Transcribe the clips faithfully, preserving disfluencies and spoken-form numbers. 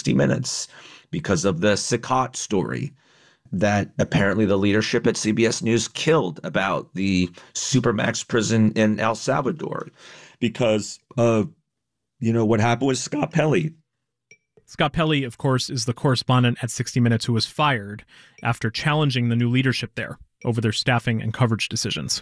sixty minutes because of the Sakat story that apparently the leadership at C B S News killed about the Supermax prison in El Salvador because of, you know, what happened with Scott Pelley. Scott Pelley, of course, is the correspondent at sixty minutes who was fired after challenging the new leadership there over their staffing and coverage decisions.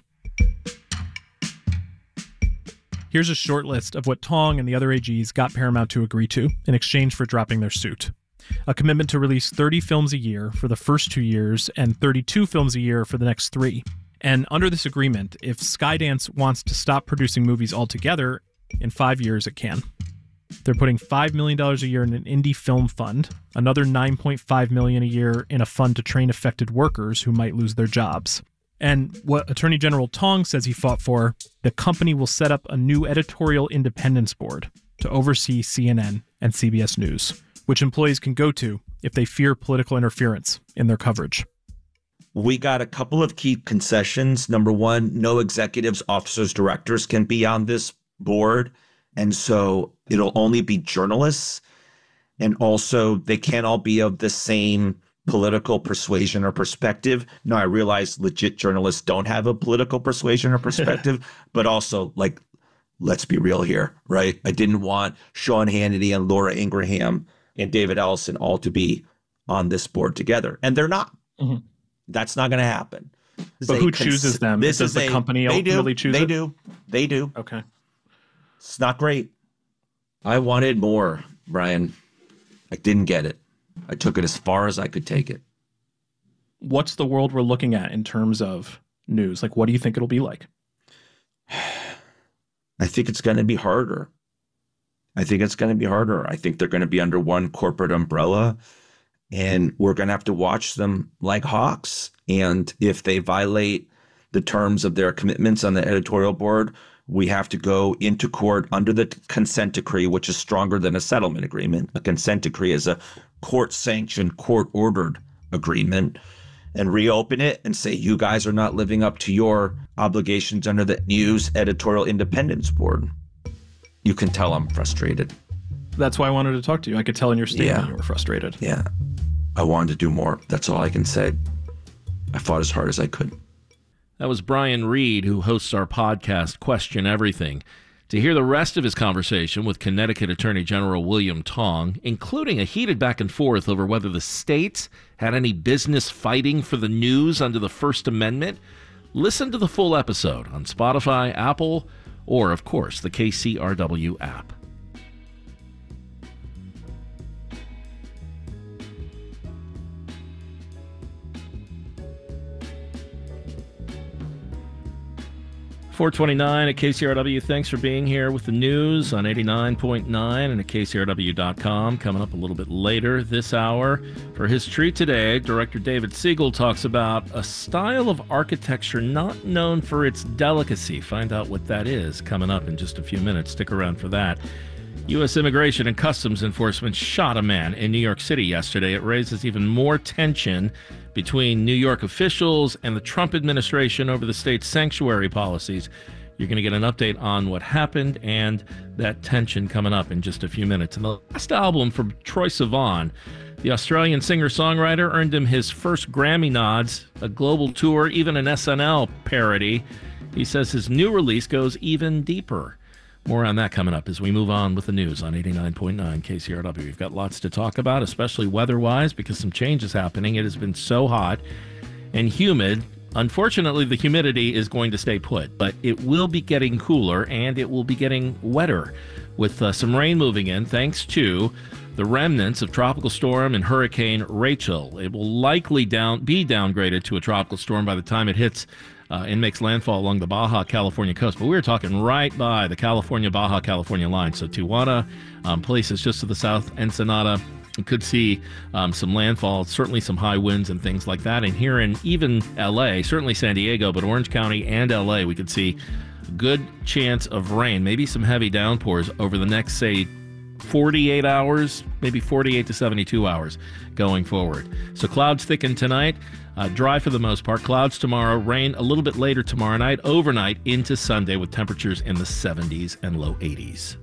Here's a short list of what Tong and the other A Gs got Paramount to agree to in exchange for dropping their suit. A commitment to release thirty films a year for the first two years and thirty-two films a year for the next three. And under this agreement, if Skydance wants to stop producing movies altogether, in five years it can. They're putting five million dollars a year in an indie film fund, another nine point five million dollars a year in a fund to train affected workers who might lose their jobs. And what Attorney General Tong says he fought for, the company will set up a new editorial independence board to oversee C N N and C B S News, which employees can go to if they fear political interference in their coverage. We got a couple of key concessions. Number one, no executives, officers, directors can be on this board. And so it'll only be journalists. And also they can't all be of the same political persuasion or perspective. Now, I realize legit journalists don't have a political persuasion or perspective, but also, like, let's be real here, right? I didn't want Sean Hannity and Laura Ingraham and David Ellison all to be on this board together. And they're not. Mm-hmm. That's not going to happen. But who cons- chooses them? This Does is the a, company they do, really choose They it? do. They do. Okay. It's not great. I wanted more, Brian. I didn't get it. I took it as far as I could take it. What's the world we're looking at in terms of news? Like, what do you think it'll be like? I think it's going to be harder. I think it's going to be harder. I think they're going to be under one corporate umbrella, and we're going to have to watch them like hawks. And if they violate the terms of their commitments on the editorial board, we have to go into court under the consent decree, which is stronger than a settlement agreement. A consent decree is a court-sanctioned, court-ordered agreement, and reopen it and say, you guys are not living up to your obligations under the News Editorial Independence Board. You can tell I'm frustrated. That's why I wanted to talk to you. I could tell in your statement Yeah. you were frustrated. Yeah. I wanted to do more. That's all I can say. I fought as hard as I could. That was Brian Reed, who hosts our podcast, Question Everything. To hear the rest of his conversation with Connecticut Attorney General William Tong, including a heated back and forth over whether the state had any business fighting for the news under the First Amendment, listen to the full episode on Spotify, Apple, or, of course, the K C R W app. four twenty-nine at K C R W. Thanks for being here with the news on eighty-nine point nine and at K C R W dot com. Coming up a little bit later this hour. For his treat today, director David Siegel talks about a style of architecture not known for its delicacy. Find out what that is coming up in just a few minutes. Stick around for that. U S Immigration and Customs Enforcement shot a man in New York City yesterday. It raises even more tension between New York officials and the Trump administration over the state's sanctuary policies. You're going to get an update on what happened and that tension coming up in just a few minutes. And the last album from Troye Sivan, the Australian singer-songwriter, earned him his first Grammy nods, a global tour, even an S N L parody. He says his new release goes even deeper. More on that coming up as we move on with the news on eighty-nine point nine K C R W. We've got lots to talk about, especially weather-wise, because some change is happening. It has been so hot and humid. Unfortunately, the humidity is going to stay put, but it will be getting cooler and it will be getting wetter with uh, some rain moving in thanks to the remnants of Tropical Storm and Hurricane Rachel. It will likely down be downgraded to a tropical storm by the time it hits Uh, and makes landfall along the Baja California coast. But we were talking right by the California, Baja California line. So Tijuana, um, places just to the south, Ensenada, you could see um, some landfall, certainly some high winds and things like that. And here in even L A, certainly San Diego, but Orange County and L A, we could see a good chance of rain, maybe some heavy downpours over the next, say, forty-eight hours, maybe forty-eight to seventy-two hours going forward. So clouds thicken tonight. Uh, dry for the most part. Clouds tomorrow. Rain a little bit later tomorrow night. Overnight into Sunday with temperatures in the seventies and low eighties.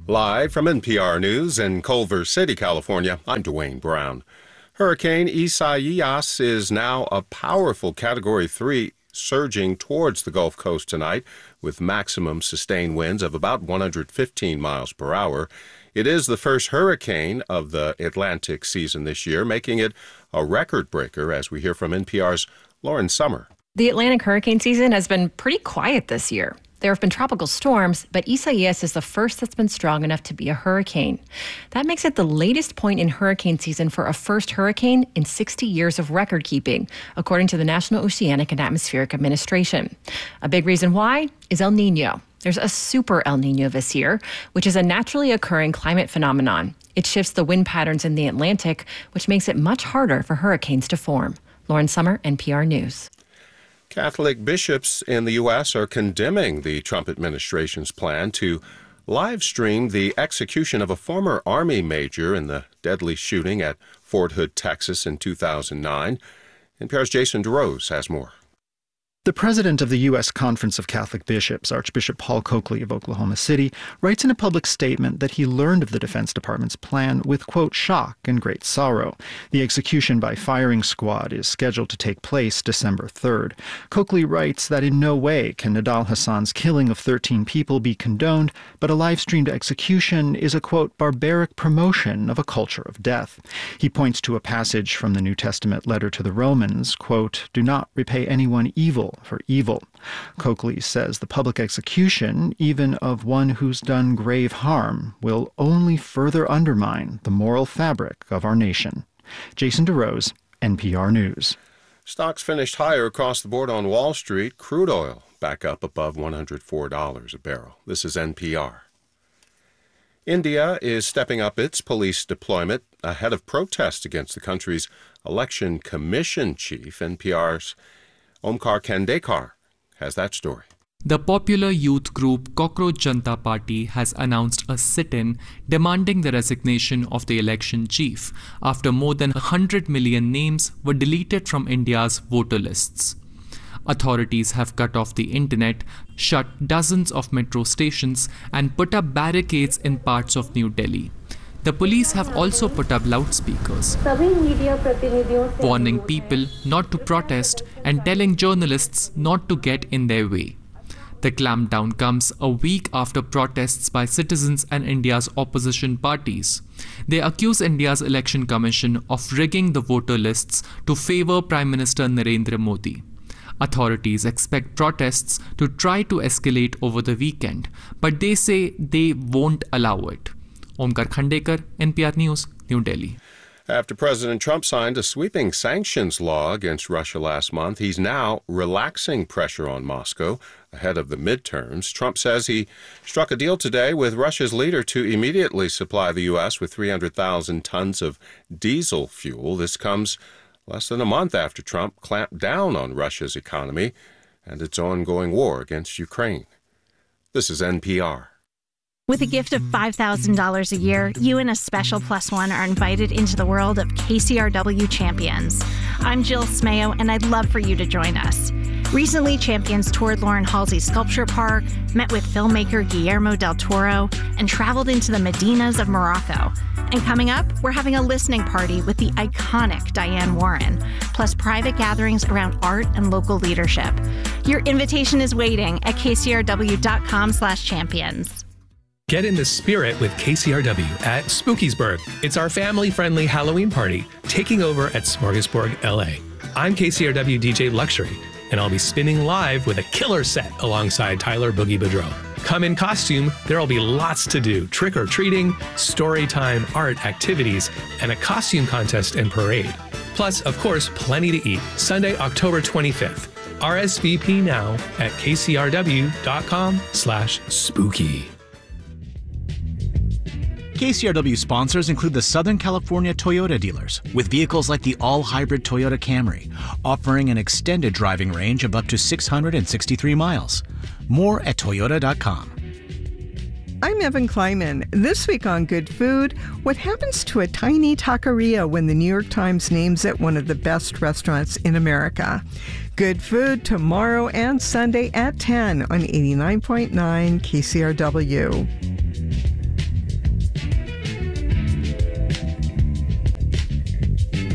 Live from N P R News in Culver City, California, I'm Dwayne Brown. Hurricane Isaias is now a powerful Category three surging towards the Gulf Coast tonight with maximum sustained winds of about one hundred fifteen miles per hour. It is the first hurricane of the Atlantic season this year, making it a record breaker, as we hear from N P R's Lauren Sommer. The Atlantic hurricane season has been pretty quiet this year. There have been tropical storms, but Isaias is the first that's been strong enough to be a hurricane. That makes it the latest point in hurricane season for a first hurricane in sixty years of record keeping, according to the National Oceanic and Atmospheric Administration. A big reason why is El Nino. There's a super El Nino this year, which is a naturally occurring climate phenomenon. It shifts the wind patterns in the Atlantic, which makes it much harder for hurricanes to form. Lauren Sommer, N P R News. Catholic bishops in the U S are condemning the Trump administration's plan to live stream the execution of a former Army major in the deadly shooting at Fort Hood, Texas in two thousand nine. N P R's Jason DeRose has more. The president of the U S Conference of Catholic Bishops, Archbishop Paul Coakley of Oklahoma City, writes in a public statement that he learned of the Defense Department's plan with, quote, shock and great sorrow. The execution by firing squad is scheduled to take place December third. Coakley writes that in no way can Nidal Hassan's killing of thirteen people be condoned, but a live-streamed execution is a, quote, barbaric promotion of a culture of death. He points to a passage from the New Testament letter to the Romans, quote, do not repay anyone evil for evil. Coakley says the public execution, even of one who's done grave harm, will only further undermine the moral fabric of our nation. Jason DeRose, N P R News. Stocks finished higher across the board on Wall Street. Crude oil back up above one hundred four dollars a barrel. This is N P R. India is stepping up its police deployment ahead of protests against the country's election commission chief. N P R's Omkar Khandekar has that story. The popular youth group Cockroach Janata Party has announced a sit-in demanding the resignation of the election chief after more than one hundred million names were deleted from India's voter lists. Authorities have cut off the internet, shut dozens of metro stations, and put up barricades in parts of New Delhi. The police have also put up loudspeakers, warning people not to protest and telling journalists not to get in their way. The clampdown comes a week after protests by citizens and India's opposition parties. They accuse India's election commission of rigging the voter lists to favor Prime Minister Narendra Modi. Authorities expect protests to try to escalate over the weekend, but they say they won't allow it. Omkar Khandekar, N P R News, New Delhi. After President Trump signed a sweeping sanctions law against Russia last month, he's now relaxing pressure on Moscow ahead of the midterms. Trump says he struck a deal today with Russia's leader to immediately supply the U S with three hundred thousand tons of diesel fuel. This comes less than a month after Trump clamped down on Russia's economy and its ongoing war against Ukraine. This is N P R. With a gift of five thousand dollars a year, you and a special plus one are invited into the world of K C R W Champions. I'm Jill Smayo, and I'd love for you to join us. Recently, Champions toured Lauren Halsey Sculpture Park, met with filmmaker Guillermo del Toro, and traveled into the Medinas of Morocco. And coming up, we're having a listening party with the iconic Diane Warren, plus private gatherings around art and local leadership. Your invitation is waiting at kcrw.com slash champions. Get in the spirit with K C R W at Spookiesburg. It's our family-friendly Halloween party taking over at Smorgasburg, L A. I'm K C R W D J Luxury, and I'll be spinning live with a killer set alongside Tyler Boogie Boudreaux. Come in costume, there'll be lots to do. Trick-or-treating, story time, art activities, and a costume contest and parade. Plus, of course, plenty to eat. Sunday, October twenty-fifth. R S V P now at kcrw.com slash spooky. K C R W sponsors include the Southern California Toyota dealers, with vehicles like the all-hybrid Toyota Camry, offering an extended driving range of up to six hundred sixty-three miles. More at toyota dot com. I'm Evan Kleiman. This week on Good Food, what happens to a tiny taqueria when the New York Times names it one of the best restaurants in America? Good Food tomorrow and Sunday at ten on eighty-nine point nine K C R W.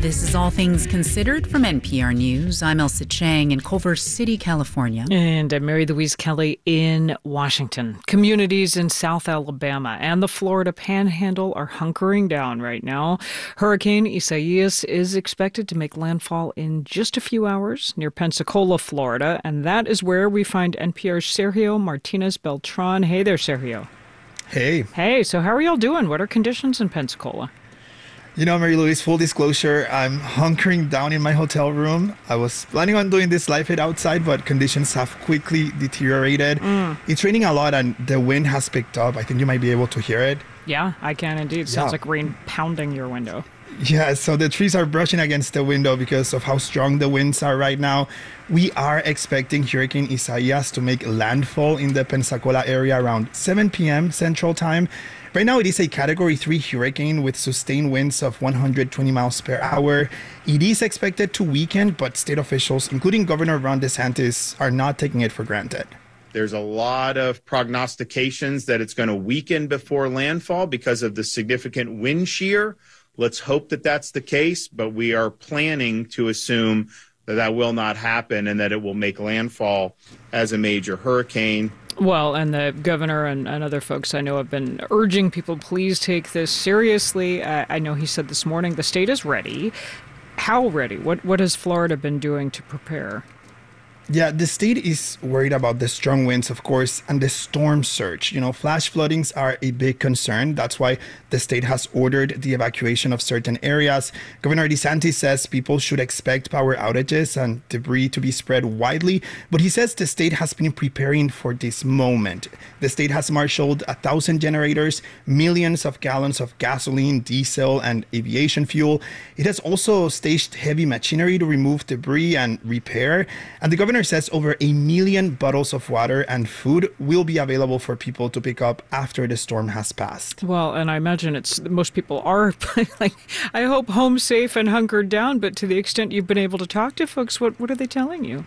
This is All Things Considered from N P R News. I'm Elsa Chang in Culver City, California. And I'm Mary Louise Kelly in Washington. Communities in South Alabama and the Florida Panhandle are hunkering down right now. Hurricane Isaias is expected to make landfall in just a few hours near Pensacola, Florida. And that is where we find N P R's Sergio Martinez Beltran. Hey there, Sergio. Hey. Hey, so how are y'all doing? What are conditions in Pensacola? You know, Mary Louise, full disclosure, I'm hunkering down in my hotel room. I was planning on doing this live hit outside, but conditions have quickly deteriorated. Mm. It's raining a lot and the wind has picked up. I think you might be able to hear it. Yeah, I can indeed. Sounds yeah. like rain pounding your window. Yeah, so the trees are brushing against the window because of how strong the winds are right now. We are expecting Hurricane Isaias to make landfall in the Pensacola area around seven p.m. Central Time. Right now, it is a Category three hurricane with sustained winds of one hundred twenty miles per hour. It is expected to weaken, but state officials, including Governor Ron DeSantis, are not taking it for granted. There's a lot of prognostications that it's going to weaken before landfall because of the significant wind shear. Let's hope that that's the case, but we are planning to assume that that will not happen and that it will make landfall as a major hurricane. Well, and the governor and, and other folks I know have been urging people, please take this seriously. Uh, I know he said this morning the state is ready. How ready? What what has Florida been doing to prepare? Yeah, the state is worried about the strong winds, of course, and the storm surge. You know, flash floodings are a big concern. That's why the state has ordered the evacuation of certain areas. Governor DeSantis says people should expect power outages and debris to be spread widely, but he says the state has been preparing for this moment. The state has marshaled a thousand generators, millions of gallons of gasoline, diesel, and aviation fuel. It has also staged heavy machinery to remove debris and repair. And the governor says over a million bottles of water and food will be available for people to pick up after the storm has passed. Well, and I imagine it's most people are like, I hope home safe and hunkered down, but to the extent you've been able to talk to folks, what, what are they telling you?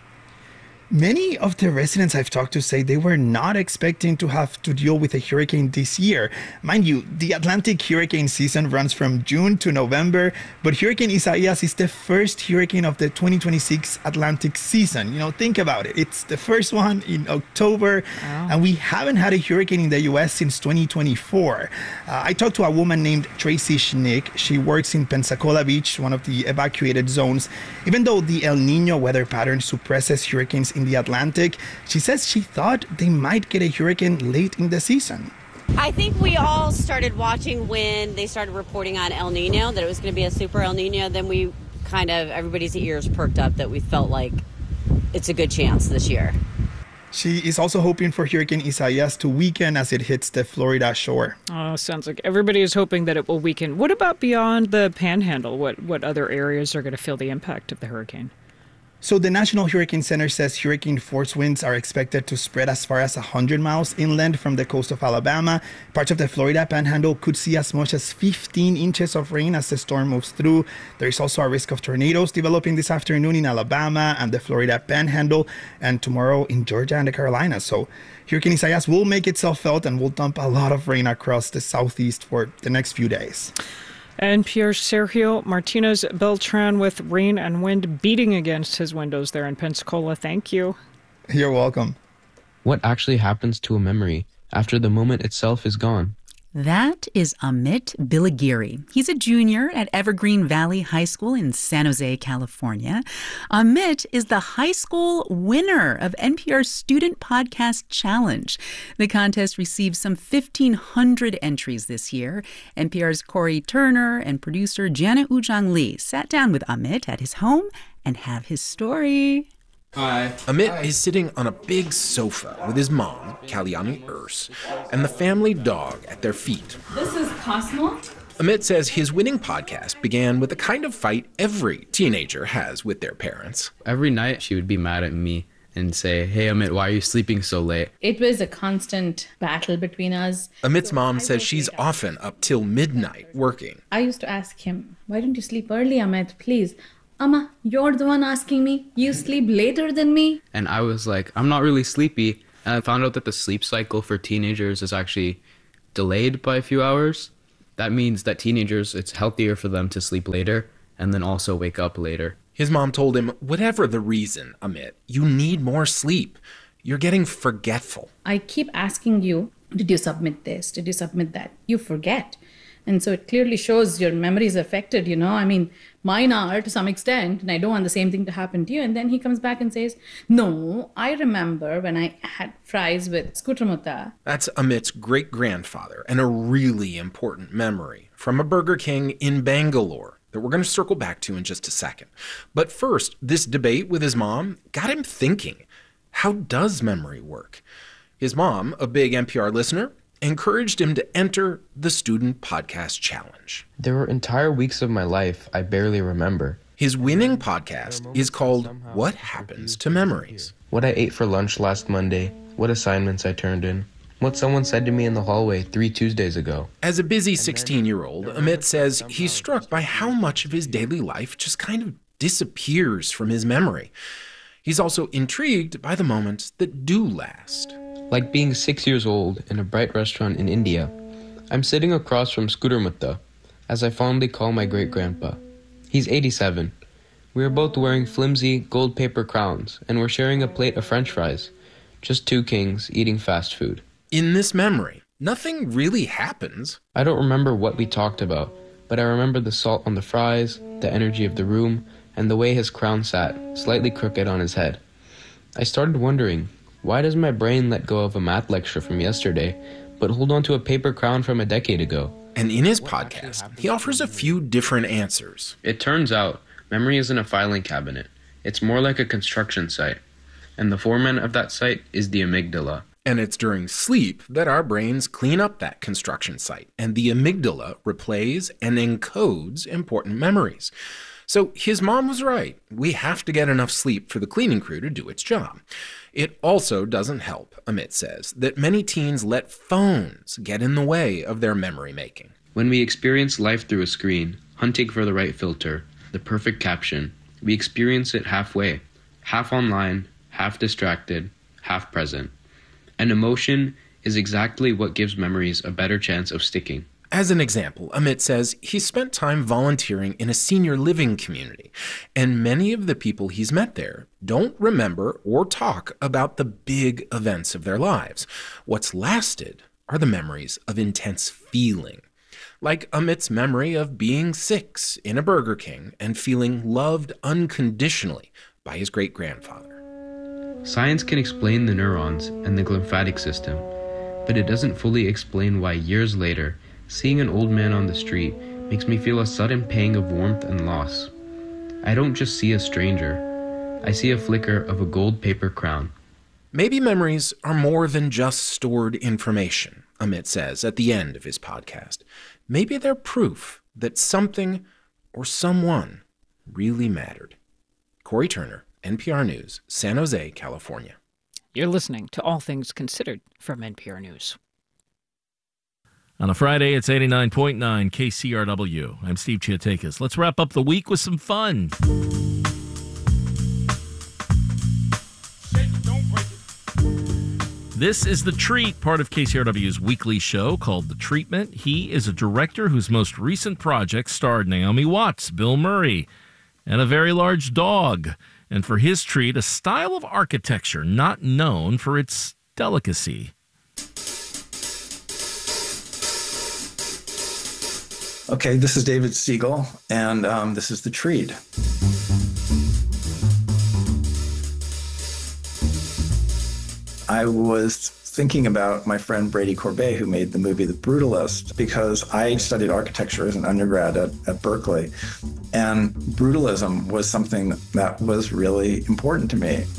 Many of the residents I've talked to say they were not expecting to have to deal with a hurricane this year. Mind you, the Atlantic hurricane season runs from June to November, but Hurricane Isaias is the first hurricane of the twenty twenty-six Atlantic season. You know, think about it. It's the first one in October, wow. and we haven't had a hurricane in the U S since twenty twenty-four. Uh, I talked to a woman named Tracy Schnick. She works in Pensacola Beach, one of the evacuated zones. Even though the El Nino weather pattern suppresses hurricanes in the Atlantic, she says she thought they might get a hurricane late in the season. I think we all started watching when they started reporting on El Nino, that it was going to be a super El Nino. Then we kind of, everybody's ears perked up that we felt like it's a good chance this year. She is also hoping for Hurricane Isaias to weaken as it hits the Florida shore. Oh, sounds like everybody is hoping that it will weaken. What about beyond the Panhandle? What, what other areas are going to feel the impact of the hurricane? So the National Hurricane Center says hurricane force winds are expected to spread as far as one hundred miles inland from the coast of Alabama. Parts of the Florida Panhandle could see as much as fifteen inches of rain as the storm moves through. There is also a risk of tornadoes developing this afternoon in Alabama and the Florida Panhandle, and tomorrow in Georgia and the Carolinas. So Hurricane Isaias will make itself felt and will dump a lot of rain across the southeast for the next few days. N P R's Sergio Martinez Beltran with rain and wind beating against his windows there in Pensacola. Thank you. You're welcome. What actually happens to a memory after the moment itself is gone? That is Amit Bilagiri. He's a junior at Evergreen Valley High School in San Jose, California. Amit is the high school winner of N P R's Student Podcast Challenge. The contest received some fifteen hundred entries this year. N P R's Corey Turner and producer Jana Ujang Lee sat down with Amit at his home and have his story. Hi. Amit Hi. is sitting on a big sofa with his mom, Kalyani Urs, and the family dog at their feet. This is Cosmo. Amit says his winning podcast began with the kind of fight every teenager has with their parents. Every night she would be mad at me and say, "Hey Amit, why are you sleeping so late?" It was a constant battle between us. Amit's mom says she's often up till midnight working. I used to ask him, "Why don't you sleep early, Amit, please?" "Amma, you're the one asking me. You sleep later than me." And I was like, I'm not really sleepy. And I found out that the sleep cycle for teenagers is actually delayed by a few hours. That means that teenagers, it's healthier for them to sleep later and then also wake up later. His mom told him, whatever the reason, Amit, you need more sleep. You're getting forgetful. I keep asking you, did you submit this? Did you submit that? You forget. And so it clearly shows your memory is affected, you know. I mean, mine are to some extent, and I don't want the same thing to happen to you. And then he comes back and says, no, I remember when I had fries with Skutermutta. That's Amit's great-grandfather, and a really important memory from a Burger King in Bangalore that we're going to circle back to in just a second. But first, this debate with his mom got him thinking, how does memory work? His mom, a big N P R listener, encouraged him to enter the Student Podcast Challenge. There were entire weeks of my life I barely remember. His winning podcast is called What Happens to Memories? What I ate for lunch last Monday, what assignments I turned in, what someone said to me in the hallway three Tuesdays ago. As a busy sixteen-year-old, Amit says he's struck by how much of his daily life just kind of disappears from his memory. He's also intrigued by the moments that do last. Like being six years old in a bright restaurant in India. I'm sitting across from Skutermutta, as I fondly call my great-grandpa. He's eighty-seven. We are both wearing flimsy gold paper crowns, and we're sharing a plate of French fries. Just two kings eating fast food. In this memory, nothing really happens. I don't remember what we talked about, but I remember the salt on the fries, the energy of the room, and the way his crown sat, slightly crooked on his head. I started wondering, why does my brain let go of a math lecture from yesterday, but hold on to a paper crown from a decade ago? And in his podcast, he offers a few different answers. It turns out, memory isn't a filing cabinet. It's more like a construction site. And the foreman of that site is the amygdala. And it's during sleep that our brains clean up that construction site, and the amygdala replays and encodes important memories. So his mom was right. We have to get enough sleep for the cleaning crew to do its job. It also doesn't help, Amit says, that many teens let phones get in the way of their memory making. When we experience life through a screen, hunting for the right filter, the perfect caption, we experience it halfway, half online, half distracted, half present. And emotion is exactly what gives memories a better chance of sticking. As an example, Amit says he spent time volunteering in a senior living community, and many of the people he's met there don't remember or talk about the big events of their lives. What's lasted are the memories of intense feeling, like Amit's memory of being six in a Burger King and feeling loved unconditionally by his great-grandfather. Science can explain the neurons and the glymphatic system, but it doesn't fully explain why years later, seeing an old man on the street makes me feel a sudden pang of warmth and loss. I don't just see a stranger. I see a flicker of a gold paper crown. Maybe memories are more than just stored information, Amit says at the end of his podcast. Maybe they're proof that something or someone really mattered. Corey Turner, N P R News, San Jose, California. You're listening to All Things Considered from N P R News. On a Friday, it's eighty-nine point nine K C R W. I'm Steve Chiatakis. Let's wrap up the week with some fun. This is The Treat, part of K C R W's weekly show called The Treatment. He is a director whose most recent project starred Naomi Watts, Bill Murray, and a very large dog. And for his treat, a style of architecture not known for its delicacy. Okay, this is David Siegel, and um, this is The Treat. I was thinking about my friend Brady Corbet, who made the movie The Brutalist, because I studied architecture as an undergrad at, at Berkeley, and brutalism was something that was really important to me.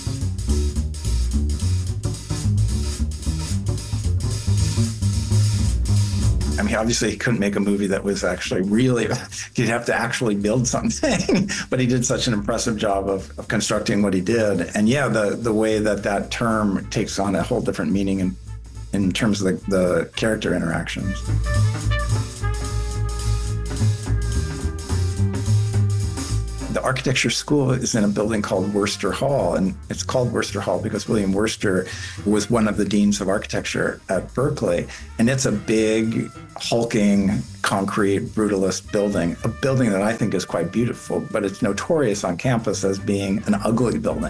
I mean, obviously he couldn't make a movie that was actually really, he'd have to actually build something, but he did such an impressive job of, of constructing what he did. And yeah, the, the way that that term takes on a whole different meaning in, in terms of the, the character interactions. The architecture school is in a building called Worcester Hall, and it's called Worcester Hall because William Worcester was one of the deans of architecture at Berkeley. And it's a big, hulking, concrete, brutalist building, a building that I think is quite beautiful, but it's notorious on campus as being an ugly building.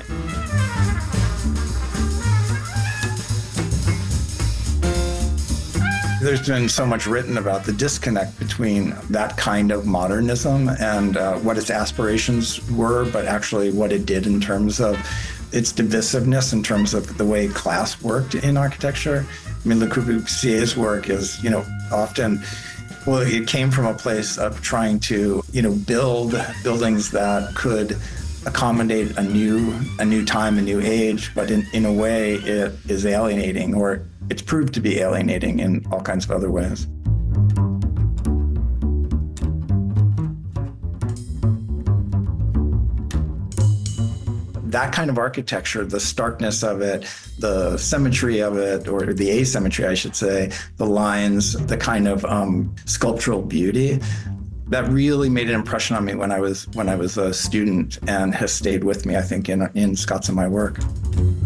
There's been so much written about the disconnect between that kind of modernism and uh, what its aspirations were, but actually what it did in terms of its divisiveness, in terms of the way class worked in architecture. I mean, Le Corbusier's work is, you know, often, well, it came from a place of trying to, you know, build buildings that could accommodate a new a new time, a new age, but in, in a way it is alienating, or it's proved to be alienating in all kinds of other ways. That kind of architecture, the starkness of it, the symmetry of it, or the asymmetry, I should say, the lines, the kind of um, sculptural beauty, that really made an impression on me when I was when I was a student and has stayed with me, I think, in in Scott's and my work.